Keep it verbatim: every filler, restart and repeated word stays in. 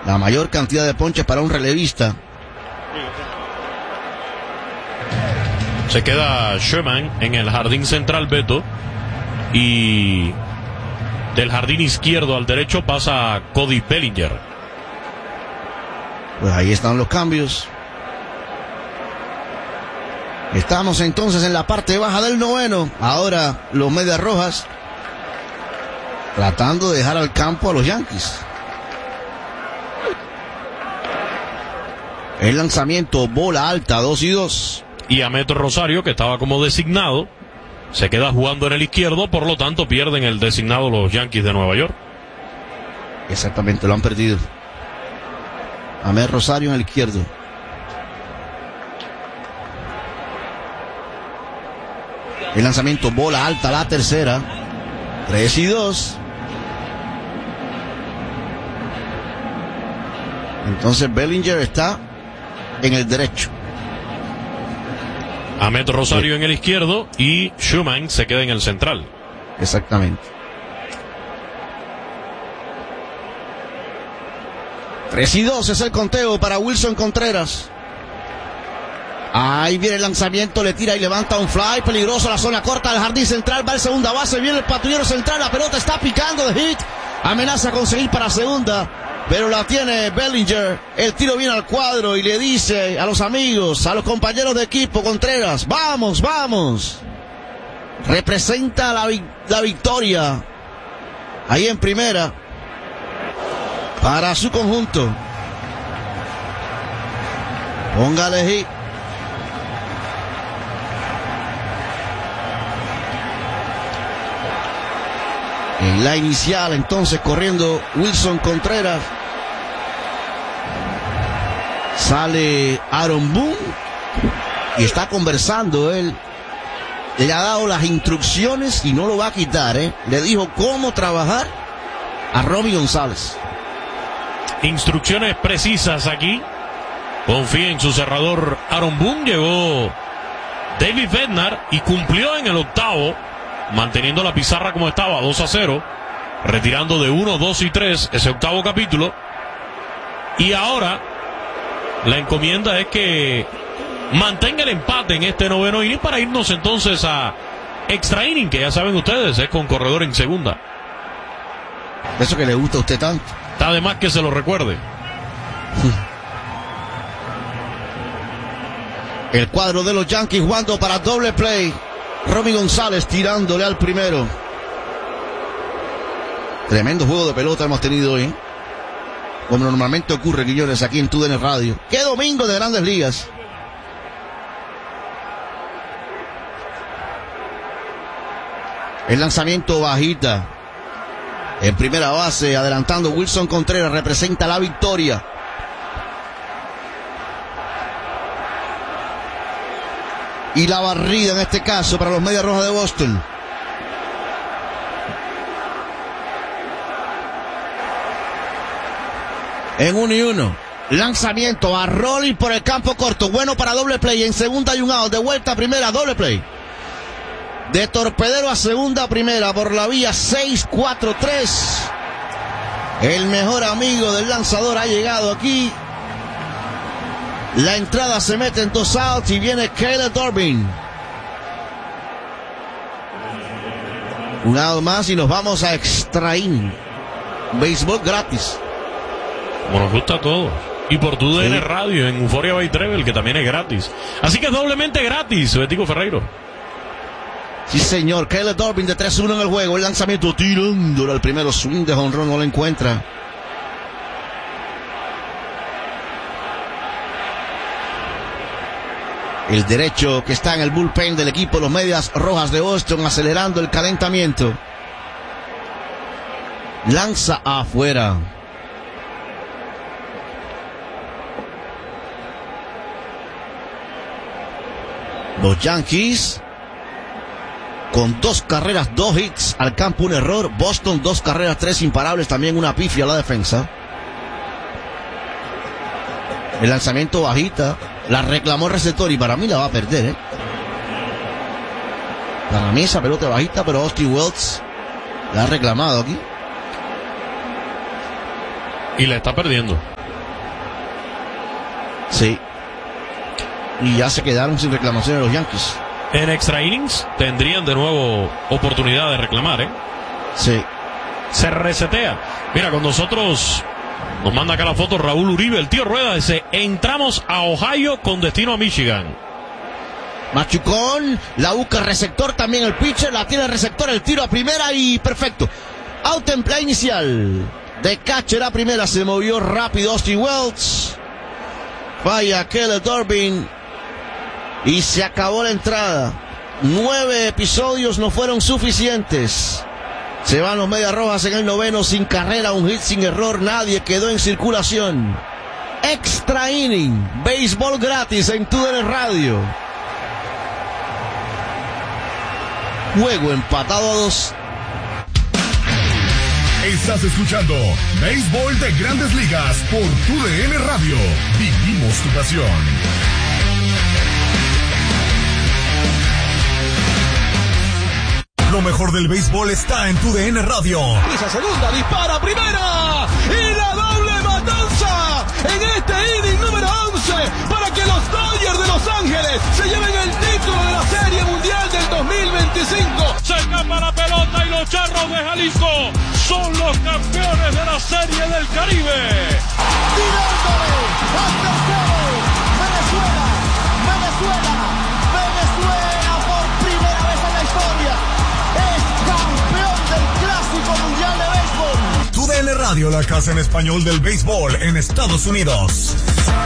La mayor cantidad de ponches para un relevista. Se queda Sherman en el jardín central, Beto. Y del jardín izquierdo al derecho pasa Cody Bellinger. Pues ahí están los cambios. Estamos entonces en la parte baja del noveno. Ahora los Medias Rojas tratando de dejar al campo a los Yankees. El lanzamiento, bola alta, dos y dos. Y Amed Rosario, que estaba como designado, se queda jugando en el izquierdo, por lo tanto pierden el designado los Yankees de Nueva York. Exactamente, lo han perdido. Amed Rosario en el izquierdo. El lanzamiento, bola alta, la tercera. tres y dos. Entonces Bellinger está en el derecho. Amed Rosario sí. en el izquierdo y Schumann se queda en el central. Exactamente. tres y dos es el conteo para Wilson Contreras. Ahí viene el lanzamiento, le tira y levanta un fly peligroso a la zona corta del jardín central, va el segunda base, viene el patrullero central, la pelota está picando de hit, amenaza con seguir para segunda, pero la tiene Bellinger. El tiro viene al cuadro y le dice a los amigos, a los compañeros de equipo, Contreras, vamos, vamos. Representa la, la victoria ahí en primera para su conjunto. Póngale hit. En la inicial entonces corriendo Wilson Contreras. Sale Aaron Boone y está conversando él. Le ha dado las instrucciones y no lo va a quitar, ¿eh? Le dijo cómo trabajar a Romy González. Instrucciones precisas aquí. Confía en su cerrador Aaron Boone. Llegó David Bednar y cumplió en el octavo, manteniendo la pizarra como estaba, dos a cero, retirando de uno, dos y tres ese octavo capítulo. Y ahora la encomienda es que mantenga el empate en este noveno inning para irnos entonces a extra inning, que ya saben ustedes, es con corredor en segunda. Eso que le gusta a usted tanto. Está de más que se lo recuerde. El cuadro de los Yankees jugando para doble play. Romy González tirándole al primero. Tremendo juego de pelota hemos tenido hoy, ¿eh? Como normalmente ocurre, Guillones, aquí en T U D N Radio. ¡Qué domingo de Grandes Ligas! El lanzamiento bajita. En primera base, adelantando Wilson Contreras, representa la victoria. Y la barrida en este caso para los Medias Rojas de Boston. En uno y uno. Lanzamiento a rolling por el campo corto. Bueno para doble play. En segunda hay un out. De vuelta a primera, doble play. De torpedero a segunda a primera por la vía seis cuatro tres. El mejor amigo del lanzador ha llegado aquí. La entrada se mete en dos outs y viene Caleb Durbin. Un out más y nos vamos a extra inning. Béisbol gratis. Como nos gusta a todos. Y por T U D N sí. Radio en Euphoria by Treble, que también es gratis. Así que es doblemente gratis, Betico Ferreiro. Sí, señor. Caleb Durbin de tres uno en el juego. El lanzamiento tirándolo al primero. Swing de jonrón, no lo encuentra. El derecho que está en el bullpen del equipo, los Medias Rojas de Boston, acelerando el calentamiento. Lanza afuera. Los Yankees con dos carreras, dos hits al campo, un error. Boston, dos carreras, tres imparables, también una pifia a la defensa. El lanzamiento bajita, la reclamó el receptor y para mí la va a perder, ¿eh? Para mí esa pelota bajita, pero Austin Wells la ha reclamado aquí. Y la está perdiendo. Sí. Y ya se quedaron sin reclamaciones los Yankees. En extra innings tendrían de nuevo oportunidad de reclamar, ¿eh? Sí. Se resetea. Mira, con nosotros nos manda acá la foto Raúl Uribe, el tío Rueda, dice: entramos a Ohio con destino a Michigan. Machucón, la busca receptor también el pitcher, la tiene el receptor, el tiro a primera y perfecto. Out en play inicial. De catcher a primera se movió rápido Austin Wells. Falla Kelly Durbin. Y se acabó la entrada. Nueve episodios no fueron suficientes. Se van los Medias Rojas en el noveno sin carrera, un hit sin error, nadie quedó en circulación. Extra inning, béisbol gratis en T U D N Radio. Juego empatado a dos. Estás escuchando Béisbol de Grandes Ligas por T U D N Radio. Vivimos tu pasión. Lo mejor del béisbol está en T U D N Radio. Pisa segunda, dispara primera y la doble matanza en este inning número once para que los Dodgers de Los Ángeles se lleven el título de la Serie Mundial del dos mil veinticinco. Se escapa la pelota y los Charros de Jalisco son los campeones de la Serie del Caribe. Tirándole al tercero, Venezuela, Venezuela, Venezuela por primera vez en la historia es campeón del Clásico Mundial de Béisbol. T U D N Radio, la casa en español del béisbol en Estados Unidos.